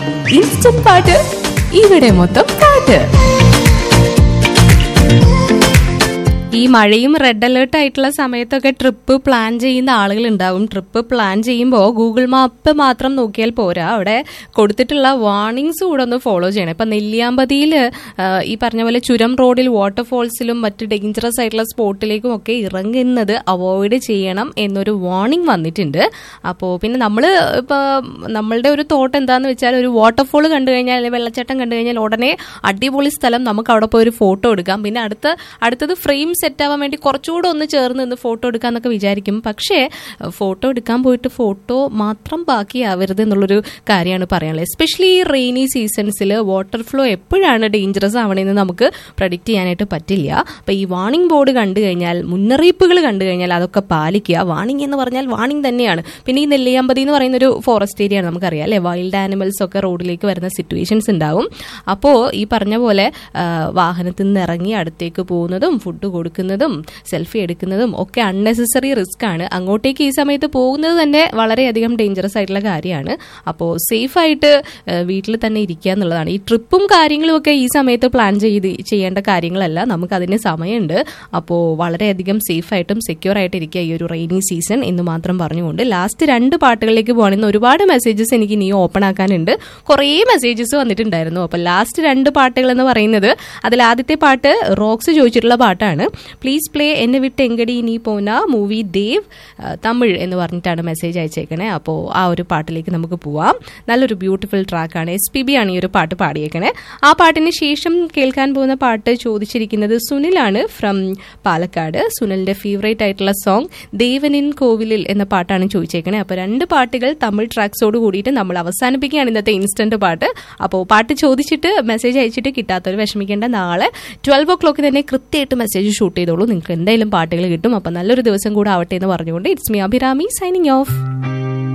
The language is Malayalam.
ഇൻസ്റ്റന്റ് പാട്ട് ഇവിടെ മൊത്തം പാട്ട്. ഈ മഴയും റെഡ് അലേർട്ട് ആയിട്ടുള്ള സമയത്തൊക്കെ ട്രിപ്പ് പ്ലാൻ ചെയ്യുന്ന ആളുകളുണ്ടാവും. ട്രിപ്പ് പ്ലാൻ ചെയ്യുമ്പോൾ ഗൂഗിൾ മാപ്പ് മാത്രം നോക്കിയാൽ പോരാ, അവിടെ കൊടുത്തിട്ടുള്ള വാർണിംഗ്സ് കൂടെ ഒന്ന് ഫോളോ ചെയ്യണം. ഇപ്പം നെല്ലിയാമ്പതിയിൽ ഈ പറഞ്ഞ പോലെ ചുരം റോഡിൽ വാട്ടർഫോൾസിലും മറ്റ് ഡേഞ്ചറസ് ആയിട്ടുള്ള സ്പോട്ടിലേക്കും ഒക്കെ ഇറങ്ങുന്നത് അവോയ്ഡ് ചെയ്യണം എന്നൊരു വാർണിംഗ് വന്നിട്ടുണ്ട്. അപ്പോൾ പിന്നെ നമ്മൾ ഇപ്പോൾ നമ്മളുടെ ഒരു തോട്ട് എന്താണെന്ന് വെച്ചാൽ, ഒരു വാട്ടർഫോൾ കണ്ടു കഴിഞ്ഞാൽ അല്ലെങ്കിൽ വെള്ളച്ചാട്ടം കണ്ടു കഴിഞ്ഞാൽ ഉടനെ അടിപൊളി സ്ഥലം, നമുക്ക് അവിടെ പോയി ഒരു ഫോട്ടോ എടുക്കാം, പിന്നെ അടുത്തത് ഫ്രെയിം സെറ്റ് ആവാൻ വേണ്ടി കുറച്ചുകൂടെ ഒന്ന് ചേർന്ന് നിന്ന് ഫോട്ടോ എടുക്കാന്നൊക്കെ വിചാരിക്കും. പക്ഷേ ഫോട്ടോ എടുക്കാൻ പോയിട്ട് ഫോട്ടോ മാത്രം ബാക്കിയാവരുത് എന്നുള്ളൊരു കാര്യമാണ് പറയാനുള്ളത്. എസ്പെഷ്യലി ഈ റെയിനി സീസൺസിൽ വാട്ടർ ഫ്ലോ എപ്പോഴാണ് ഡേഞ്ചറസ് ആവണമെന്ന് നമുക്ക് പ്രഡിക്റ്റ് ചെയ്യാനായിട്ട് പറ്റില്ല. അപ്പോൾ ഈ വാർണിംഗ് ബോർഡ് കണ്ടു കഴിഞ്ഞാൽ, മുന്നറിയിപ്പുകൾ കണ്ടു കഴിഞ്ഞാൽ അതൊക്കെ പാലിക്കുക. വാർണിംഗ് എന്ന് പറഞ്ഞാൽ വാർണിംഗ് തന്നെയാണ്. പിന്നെ ഈ നെല്ലിയാമ്പതി എന്ന് പറയുന്നൊരു ഫോറസ്റ്റ് ഏരിയ ആണ്, നമുക്കറിയാം അല്ലേ, വൈൽഡ് ആനിമൽസ് ഒക്കെ റോഡിലേക്ക് വരുന്ന സിറ്റുവേഷൻസ് ഉണ്ടാവും. അപ്പോൾ ഈ പറഞ്ഞ പോലെ വാഹനത്തിൽ നിന്ന് ഇറങ്ങി അടുത്തേക്ക് പോകുന്നതും ഫുഡ് കൊടുക്കുന്നതും സെൽഫി എടുക്കുന്നതും ഒക്കെ അൺനെസസറി റിസ്ക് ആണ്. അങ്ങോട്ടേക്ക് ഈ സമയത്ത് പോകുന്നത് തന്നെ വളരെയധികം ഡേഞ്ചറസ് ആയിട്ടുള്ള കാര്യമാണ്. അപ്പോൾ സേഫ് ആയിട്ട് വീട്ടിൽ തന്നെ ഇരിക്കുക എന്നുള്ളതാണ്. ഈ ട്രിപ്പും കാര്യങ്ങളും ഒക്കെ ഈ സമയത്ത് പ്ലാൻ ചെയ്യേണ്ട കാര്യങ്ങളല്ല, നമുക്കതിന് സമയമുണ്ട്. അപ്പോൾ വളരെയധികം സേഫായിട്ടും സെക്യൂർ ആയിട്ട് ഇരിക്കുക ഈ ഒരു റെയിനി സീസൺ എന്ന് മാത്രം പറഞ്ഞുകൊണ്ട് ലാസ്റ്റ് 2 പാട്ടുകളിലേക്ക് പോകണമെന്ന് ഒരുപാട് മെസ്സേജസ് എനിക്ക് ഇനി ഓപ്പൺ ആക്കാനുണ്ട്. കുറേ മെസ്സേജസ് വന്നിട്ടുണ്ടായിരുന്നു. അപ്പോൾ ലാസ്റ്റ് 2 പാട്ടുകൾ എന്ന് പറയുന്നത്, അതിൽ ആദ്യത്തെ പാട്ട് റോക്സ് ചോദിച്ചിട്ടുള്ള പാട്ടാണ്. പ്ലീസ് പ്ലേ എന്നെ വിട്ട് എങ്കടി നീ പോന മൂവി ദേവ് തമിഴ് എന്ന് പറഞ്ഞിട്ടാണ് മെസ്സേജ് അയച്ചേക്കണേ. അപ്പോൾ ആ ഒരു പാട്ടിലേക്ക് നമുക്ക് പോവാം. നല്ലൊരു ബ്യൂട്ടിഫുൾ ട്രാക്കാണ്. SPB ആണ് ഈ ഒരു പാട്ട് പാടിയേക്കണേ. ആ പാട്ടിന് ശേഷം കേൾക്കാൻ പോകുന്ന പാട്ട് ചോദിച്ചിരിക്കുന്നത് സുനിലാണ് ഫ്രം പാലക്കാട്. സുനിലിന്റെ ഫേവറേറ്റ് ആയിട്ടുള്ള സോങ് ദേവനിൻ കോവിലിൽ എന്ന പാട്ടാണ് ചോദിച്ചേക്കണേ. അപ്പോൾ 2 പാട്ടുകൾ തമിഴ് ട്രാക്സോട് കൂടിയിട്ട് നമ്മൾ അവസാനിപ്പിക്കുകയാണ് ഇന്നത്തെ ഇൻസ്റ്റന്റ് പാട്ട്. അപ്പോൾ പാട്ട് ചോദിച്ചിട്ട് മെസ്സേജ് അയച്ചിട്ട് കിട്ടാത്തവർ വിഷമിക്കേണ്ട, നാളെ 12 o'clock തന്നെ കൃത്യമായിട്ട് മെസ്സേജ് ഷൂട്ട് ചെയ്തോളൂ. നിങ്ങൾക്ക് എന്തായാലും പാട്ടുകൾ കിട്ടും. അപ്പം നല്ലൊരു ദിവസം കൂടെ ആവട്ടെ എന്ന് പറഞ്ഞുകൊണ്ട് it's me Abhirami signing off.